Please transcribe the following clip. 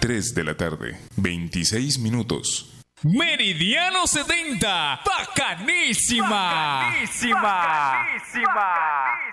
3 de la tarde, 26 minutos. Meridiano 70, bacanísima. Bacanísima. Bacanísima.